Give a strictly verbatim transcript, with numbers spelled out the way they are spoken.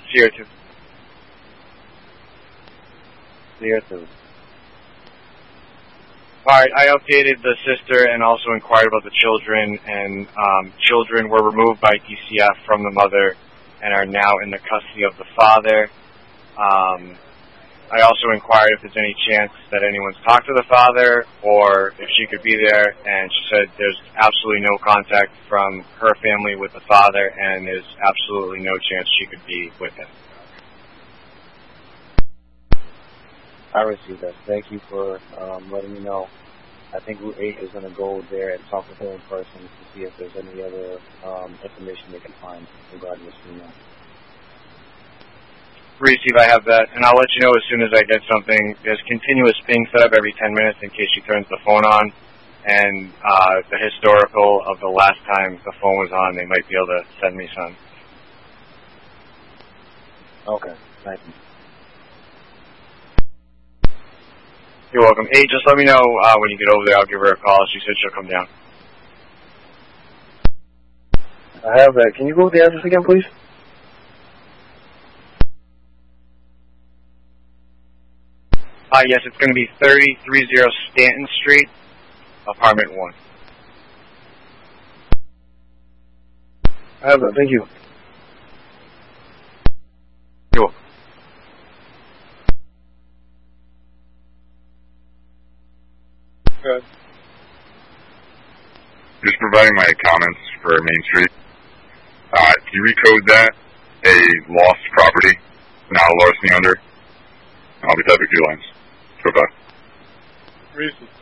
Sierra two. Sierra two. Alright, I updated the sister and also inquired about the children, and um, children were removed by D C F from the mother and are now in the custody of the father. Um, I also inquired if there's any chance that anyone's talked to the father or if she could be there, and she said there's absolutely no contact from her family with the father and there's absolutely no chance she could be with him. I received that. Thank you for um, letting me know. I think Route eight is going to go there and talk with her in person to see if there's any other um, information they can find regarding this female. Receive, I have that, and I'll let you know as soon as I get something. There's continuous ping set up every ten minutes in case she turns the phone on, and uh, the historical of the last time the phone was on, they might be able to send me some. Okay, thank you. You're welcome. Hey, just let me know uh, when you get over there. I'll give her a call. She said she'll come down. I have that. Can you go with the address again, please? Uh, yes, it's going to be thirty thirty Stanton Street, apartment one. I have that. Thank you. You're welcome. Good. Just providing my comments for Main Street. Uh, can you recode that? A lost property, now larceny under. I'll be typing a few lines. Goodbye. Reason.